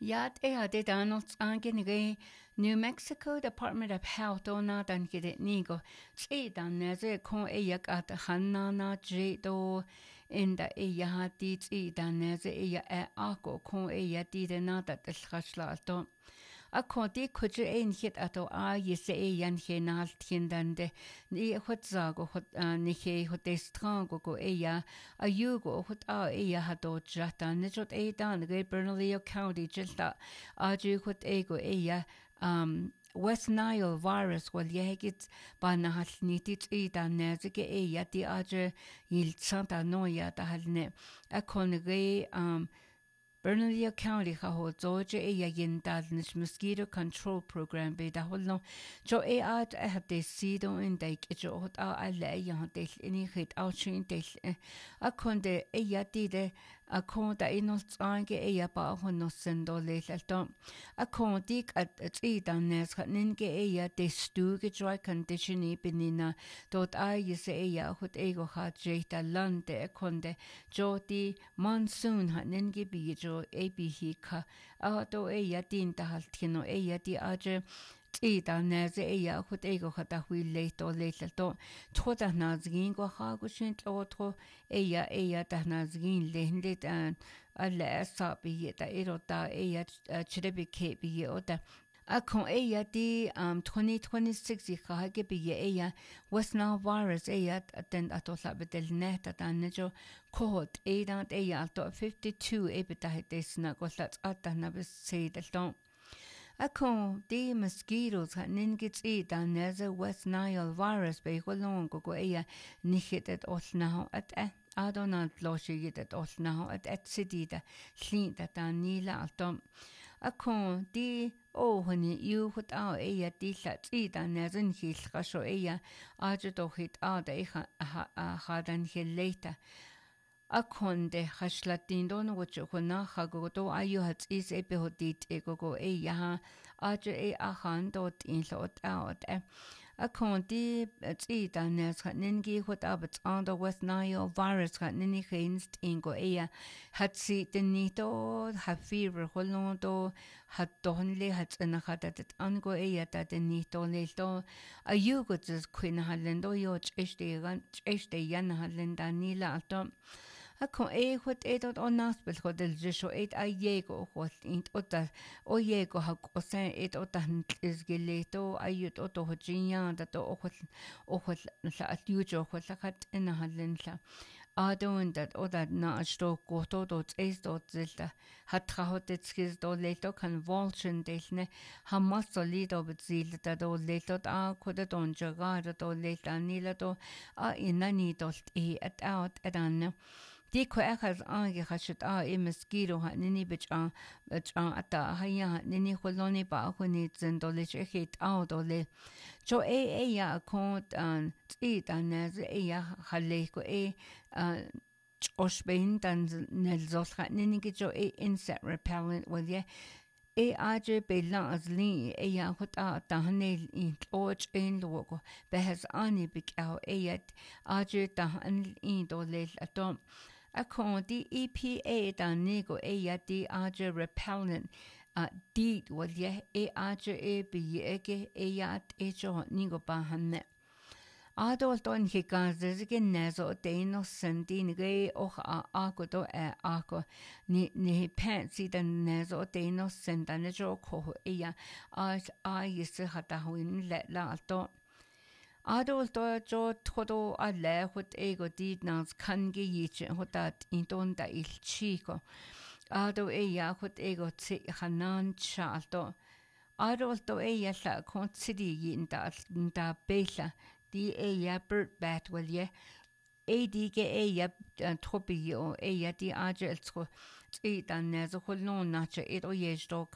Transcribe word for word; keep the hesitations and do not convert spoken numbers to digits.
Yat e ade Donald's angenige New Mexico Department of Health ona dan gide nigo tsi dan neze kon e yak at hanana jedo in da e yahati tsi dan neze e ya e ako kon e yati de nada del khashla to a konti kuche ein hit ato a yese e yan henal tindande ni hot zago hot ni he hot estrango go e ya a yugo hot a e ya hato jata ne jot e dan ge Bernalillo County jilta a ju hot e go e ya um West Nile virus wal yegit ba na hal nitit e dan ne zige e ya di aje yil santa noya da halne a konge um Bernalillo County ha ho zoje e ya yin dal nis mosquito control program be da holno jo e at e hat de sido in de jo hot a alle ya de ini hit au chin de a konde e ya di de a konda inol tsange e ya ba hono sendo le alto a kondi at e dan nes ninge e ya de stuge dry condition e benina dot a yese e ya hot e go ha je da lande konde jo di monsoon ha ninge bi A B hi ka a do e ya din da halt kino e ya di aje ti da na ze e ya hot e go khata hui le to le to tho da na zgin go ha go shin to tho e ya e ya da na zgin le hinde dan a le sa bi da e ro da e ya chrebi ke bi o da a kon e ya di um twenty twenty-six i kha ge bi e ya West Nile virus e ya den atosla bedel net da ne jo kohot e da e ya to fifty-two e beta desna go lat ata na be se del don a kon di mosquitoes ha ningit e da ne ze West Nile virus be go long go go e ya ni hit et os now at e adonant loshi yit et os now at et sidida hlin da da nila altom a kon di o honi you hot a e ya di lat i da ne rin hil khasho e ya a je do hit a da e ha ha dan hil later a konde hashlatin don wo cho na ha go to ayu hat is e be hodit e go go e ya a je e a han dot in lot out e a kondi tsi da ne nin gi hot ab on the West Nile virus hat nin hinst in go e hat si den ni to ha fever holon do hat don le hat na hat dat an go e da den ni to le to a yu go ts queen halen do yochte ganchte yan halen da ni la to a kon e hot e dot on naspel hot del jo et a yego hot int ota o yego ha ko sen et ota is geleto ayut oto hojinya da to o hot o hot la atjujo hot la hat in halen la a don dat oda na sto ko to dot es dot zelta hat tra hot et skis do leto kan volchen delne ha masolido bezil da do leto a ko da don jaga da do leta nila do a inani dot e at out adan Di ko ekas ange khashut a e mosquito ha nini bich a bich a ata ha ya nini kholoni ba ko ni zendo le chekit a do le jo e e ya ko an ti dan ne e ya khale ko e osbein dan nel zol kha nini ge jo e insect repellent well ye e aje be la azli e ya hot a ta hanel in och in logo be has ani big au e yet aje ta an in do le atom a kon di E P A da nego e ya di aje repellent a di wal ye e aje e bi ege e ya e jo nego ba hanne adol don he gazes gen nezo de no sendi nge och a a go do e a go ni ni pensi den nezo de no senda ne jo ko e ya a a yis hata huin le la to Adol do jo todo a le hot ego did nas kan ge yich hotat in don da il chico ado e ya hot ego tsi hanan chalto adol do e ya la kon city yin da da bela di e ya bird bat well ye e di ge e ya tropi o e ya di aje elsko tsi dan ne zo holno na che e o ye sto